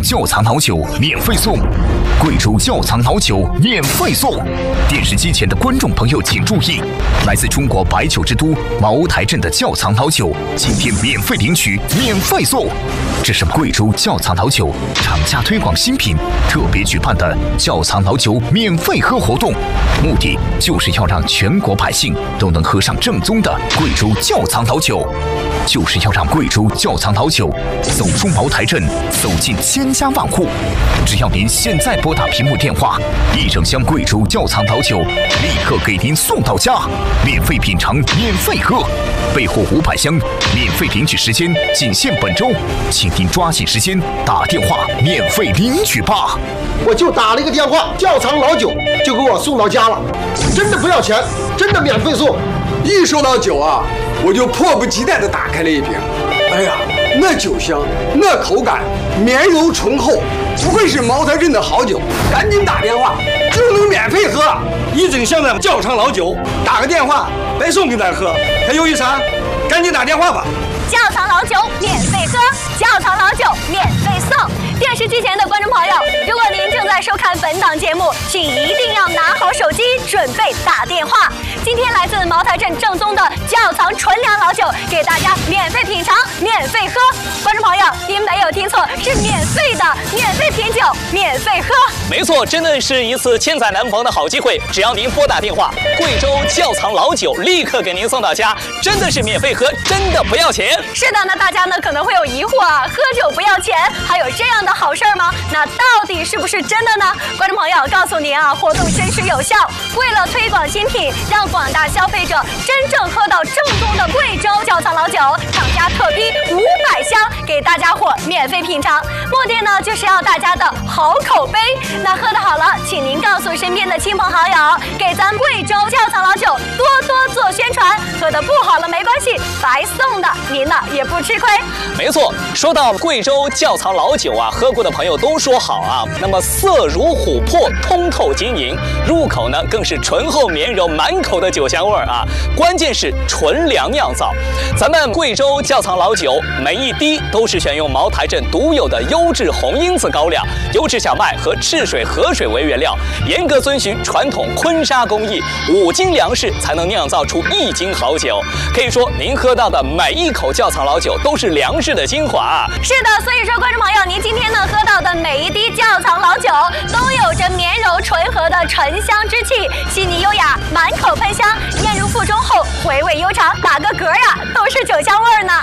窖藏老酒免费送，贵州窖藏老酒免费送。电视机前的观众朋友请注意，来自中国白酒之都茅台镇的窖藏老酒，今天免费领取，免费送。这是贵州窖藏老酒厂家推广新品特别举办的窖藏老酒免费喝活动，目的就是要让全国百姓都能喝上正宗的贵州窖藏老酒，就是要让贵州窖藏老酒走出茅台镇，走进千家万户。只要您现在拨打屏幕电话，一整箱贵州窖藏老酒立刻给您送到家，免费品尝，免费喝，备货500箱，免费领取时间仅限本周，请您抓紧时间打电话免费领取吧。 我就打了一个电话，窖藏老酒就给我送到家了，真的不要钱，真的免费送。 一说到酒啊，我就迫不及待地打开了一瓶。哎呀，那酒香，那口感，绵柔醇厚，不愧是茅台镇的好酒。赶紧打电话就能免费喝一整箱的窖藏老酒，打个电话白送给咱喝，还犹豫啥？赶紧打电话吧！ 窖藏老酒免费喝，窖藏老酒免费送。电视机前的观众朋友，如果您正在收看本档节目，请一定要拿好手机，准备打电话。今天来自茅台镇正宗的窖藏纯粮老酒，给大家免费品尝，免费喝。观众朋友，您没有听错，是免费的，免费品酒，免费喝。 没错，真的是一次千载难逢的好机会。只要您拨打电话，贵州窖藏老酒立刻给您送到家，真的是免费喝，真的不要钱。 是的，那大家呢可能会有疑惑啊，喝酒不要钱，还有这样的好事儿吗？那到底是不是真的呢？观众朋友，告诉您啊，活动真实有效。为了推广新品，让广大消费者真正喝到正宗的贵州窖藏老酒，厂家特批500箱给大家伙免费品尝，目的呢就是要大家的好口碑。那喝得好了，请您告诉身边的亲朋好友，给咱贵州窖藏老酒多多做宣传。喝得不好了没关系，白送的您呢也不吃亏。 没错，说到贵州窖藏老酒啊，喝过的朋友都说好啊。那么色如琥珀，通透晶莹，入口呢更是醇厚绵柔，满口的酒香味儿啊。关键是纯粮酿造，咱们贵州窖藏老酒每一滴都是选用茅台镇独有的优质红因子高粱、优质小麦和赤水河水为原料，严格遵循传统坤沙工艺，5斤粮食才能酿造出1斤好酒。可以说，您喝到的每一口窖藏老酒都是粮食的精华啊。 是的，所以说观众朋友，您今天呢喝到的每一滴窖藏老酒都有着绵柔醇和的醇香之气，细腻优雅，满口喷香，咽入腹中后回味悠长，打个嗝呀都是酒香味儿呢。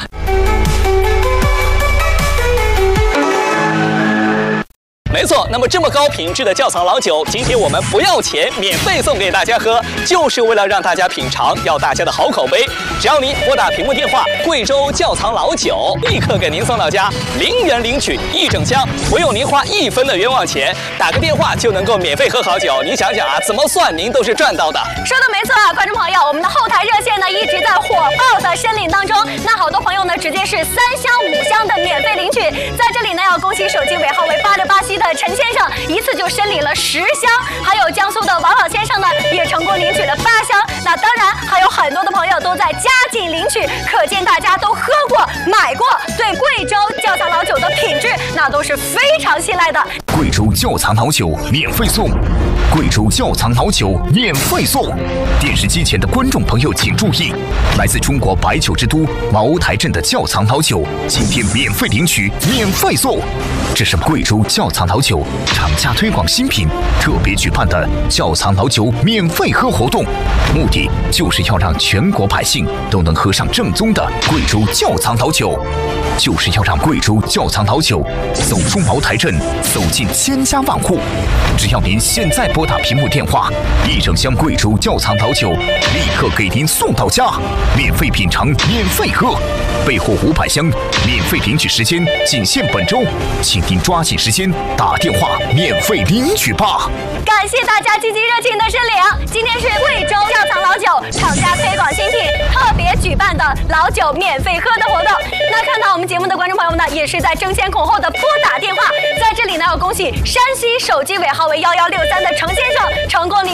没错，那么这么高品质的窖藏老酒，今天我们不要钱，免费送给大家喝，就是为了让大家品尝，要大家的好口碑。只要您拨打屏幕电话，贵州窖藏老酒立刻给您送到家，0元领取1整箱，不用您花1分的冤枉钱，打个电话就能够免费喝好酒。您想想啊，怎么算您都是赚到的。 说的没错啊，观众朋友，我们的后台热线呢一直在火爆的申领当中，那好多朋友呢直接是3箱5箱的免费领取。在这里呢要恭喜手机尾号为8687的陈先生，一次就申领了10箱，还有江苏的王老先生呢也成功领取了8箱。那当然还有很多的朋友都在加紧领取，可见大家都喝过买过，对贵州窖藏老酒的品质那都是非常信赖的。 贵州窖藏老酒免费送，贵州窖藏老酒免费送。电视机前的观众朋友请注意，来自中国白酒之都茅台镇的窖藏老酒，今天免费领取，免费送。这是贵州窖藏老酒厂家推广新品特别举办的窖藏老酒免费喝活动，目的就是要让全国百姓都能喝上正宗的贵州窖藏老酒，就是要让贵州窖藏老酒走出茅台镇，走进千家万户。只要您现在拨打屏幕电话，一整箱贵州窖藏老酒立刻给您送到家，免费品尝，免费喝，备货500箱，免费领取时间仅限本周，请您抓紧时间打电话免费领取吧。 感谢大家积极热情的申领。今天是贵州窖藏老酒厂家推广新品特别举办的老酒免费喝的活动。那看到我们节目的观众朋友们呢，也是在争先恐后的拨打电话。在这里呢，要恭喜山西手机尾号为1163的程先生成功